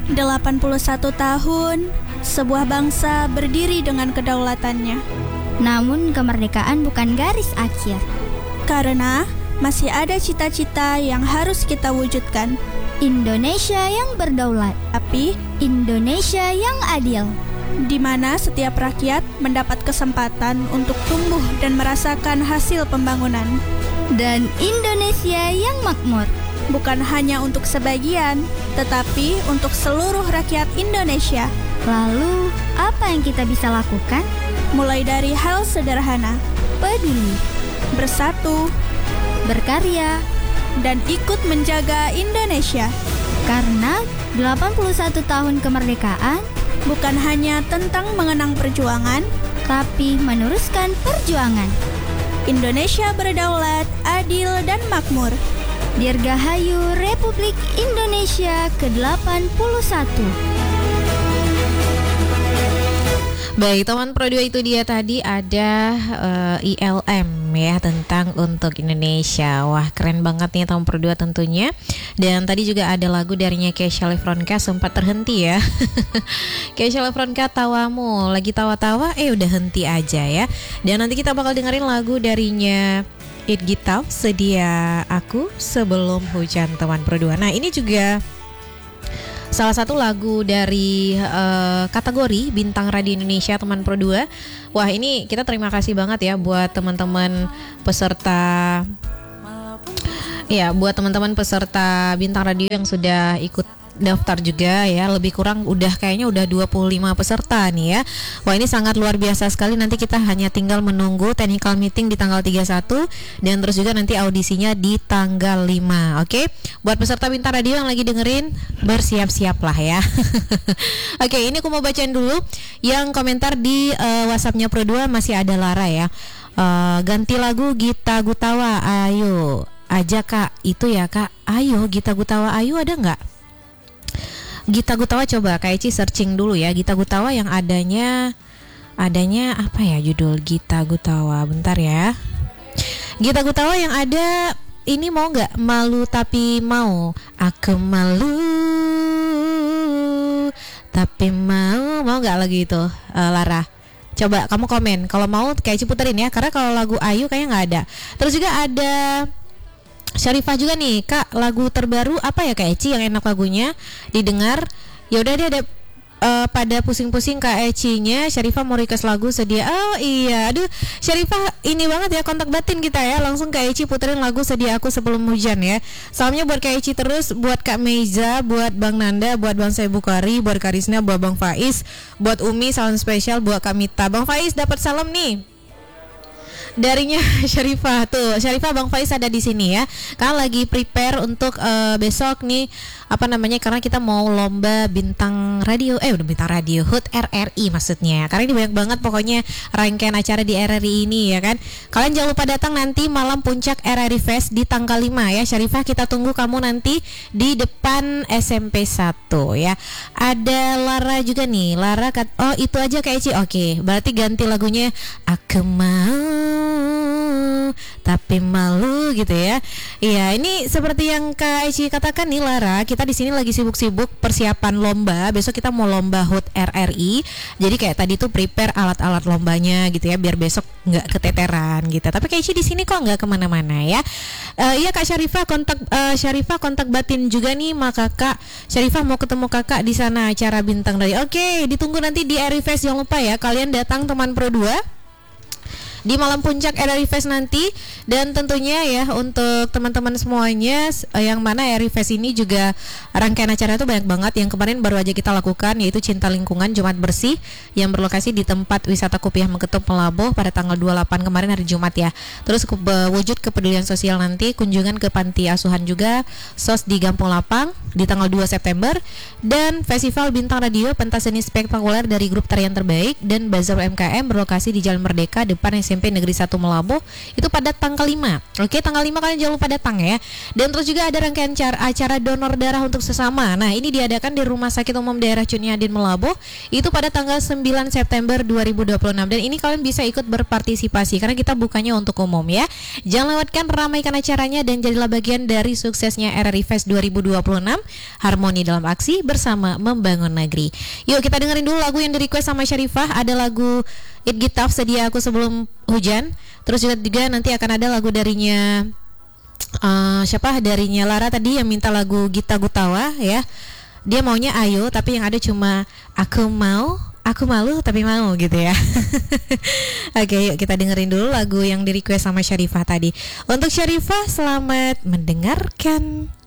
81 tahun, sebuah bangsa berdiri dengan kedaulatannya. Namun kemerdekaan bukan garis akhir. Karena masih ada cita-cita yang harus kita wujudkan. Indonesia yang berdaulat, Tapi, Indonesia yang adil. di mana setiap rakyat mendapat kesempatan untuk tumbuh dan merasakan hasil pembangunan. Dan Indonesia yang makmur. Bukan hanya untuk sebagian, tetapi untuk seluruh rakyat Indonesia. Lalu, apa yang kita bisa lakukan? Mulai dari hal sederhana, Peduli, bersatu, berkarya, dan ikut menjaga Indonesia. karena 81 tahun kemerdekaan, Bukan hanya tentang mengenang perjuangan, tapi meneruskan perjuangan. Indonesia berdaulat, adil, dan makmur. Dirgahayu Republik Indonesia ke-81. Baik, teman Pro 2 itu dia tadi ada ILM ya tentang untuk Indonesia. Wah, keren banget nih teman Pro 2 tentunya. Dan tadi juga ada lagu darinya Kesha Lefronka, sempat terhenti ya. Kesha Lefronka, Tawamu, lagi tawa-tawa udah henti aja ya. Dan nanti kita bakal dengerin lagu darinya It Gitau, Sedia Aku Sebelum Hujan, teman Pro 2. Nah, ini juga salah satu lagu dari kategori Bintang Radio Indonesia, teman Pro 2. Wah, ini kita terima kasih banget ya buat teman-teman peserta. Ya, buat teman-teman peserta Bintang Radio yang sudah ikut daftar juga ya, lebih kurang kayaknya udah 25 peserta nih ya. Wah, ini sangat luar biasa sekali. Nanti kita hanya tinggal menunggu technical meeting di tanggal 31 dan terus juga nanti audisinya di tanggal 5. Oke, buat peserta Bintang Radio yang lagi dengerin, bersiap-siaplah ya. Oke, ini aku mau bacain dulu yang komentar di WhatsAppnya Pro 2. Masih ada Lara ya. Ganti lagu Gita Gutawa, ayo aja Kak. Itu ya Kak, ayo Gita Gutawa, ayo ada nggak? Gita Gutawa, coba Kak Eci searching dulu ya. Gita Gutawa yang adanya apa ya judul Gita Gutawa? Bentar ya. Gita Gutawa yang ada ini mau nggak? Malu tapi mau. Aku malu tapi mau nggak lagi itu Lara? Coba kamu komen. Kalau mau Kak Eci puterin ya. Karena kalau lagu Ayu kayaknya nggak ada. Terus juga ada Syarifah juga nih, Kak, lagu terbaru apa ya Kak Eci yang enak lagunya didengar? Ya udah deh, pada pusing-pusing Kak Eci-nya. Syarifah mau request lagu Sedia. Oh iya, aduh Syarifah ini banget ya, kontak batin kita ya. Langsung Kak Eci puterin lagu Sedia Aku Sebelum Hujan ya. Salamnya buat Kak Eci terus, buat Kak Meiza, buat Bang Nanda, buat Bang Saya Bukhari, buat Kak Risna, buat Bang Faiz, buat Umi, salam spesial buat Kak Mita. Bang Faiz dapat salam nih darinya Syarifah. Tuh, Syarifah, Bang Faiz ada di sini ya. Kan lagi prepare untuk besok nih karena kita mau lomba Bintang Radio, udah Bintang Radio HUT RRI maksudnya. Karena ini banyak banget pokoknya rangkaian acara di RRI ini ya kan. Kalian jangan lupa datang nanti malam puncak RRI Fest di tanggal 5 ya. Syarifah, kita tunggu kamu nanti di depan SMP 1 ya. Ada Lara juga nih. Lara oh itu aja Kak Eci. Oke, berarti ganti lagunya Aku Mau Tapi Malu gitu ya. Iya, ini seperti yang Kak Eci katakan nih Lara, kita di sini lagi sibuk-sibuk persiapan lomba. Besok kita mau lomba HUT RRI. Jadi kayak tadi tuh prepare alat-alat lombanya gitu ya, biar besok nggak keteteran gitu. Tapi Kak Eci di sini kok nggak kemana-mana ya. Iya Kak Syarifah, kontak batin juga nih maka Kak Syarifah mau ketemu kakak di sana acara Bintang Radio. Oke, ditunggu nanti di RRI Fest. Jangan lupa ya kalian datang teman Pro 2 di malam puncak RRI Fest nanti. Dan tentunya ya untuk teman-teman semuanya yang mana RRI Fest ini juga rangkaian acara itu banyak banget. Yang kemarin baru aja kita lakukan yaitu Cinta Lingkungan Jumat Bersih yang berlokasi di tempat wisata Kupiah Mengetuk Pelabuh pada tanggal 28 kemarin hari Jumat ya. Terus wujud kepedulian sosial nanti kunjungan ke panti asuhan juga SOS di Gampung Lapang di tanggal 2 September. Dan Festival Bintang Radio pentas seni spektakuler dari grup tarian terbaik dan bazar UMKM berlokasi di Jalan Merdeka depan SMP Negeri 1 Melaboh itu pada tanggal 5. Oke, tanggal 5 kalian jangan lupa datang ya. Dan terus juga ada rangkaian acara donor darah untuk sesama. Nah, ini diadakan di Rumah Sakit Umum Daerah Cuniadin Melaboh itu pada tanggal 9 September 2026. Dan ini kalian bisa ikut berpartisipasi karena kita bukanya untuk umum ya. Jangan lewatkan, ramaikan acaranya dan jadilah bagian dari suksesnya RRI Fest 2026. Harmoni dalam aksi bersama membangun negeri. Yuk kita dengerin dulu lagu yang di-request sama Syarifah. Ada lagu It Gitaf, Sedia Aku Sebelum Hujan. Terus juga nanti akan ada lagu darinya darinya Lara tadi yang minta lagu Gita Gutawa ya. Dia maunya Ayo, tapi yang ada cuma Aku malu tapi mau gitu ya. Oke, yuk kita dengerin dulu lagu yang di-request sama Syarifah tadi. Untuk Syarifah, selamat mendengarkan.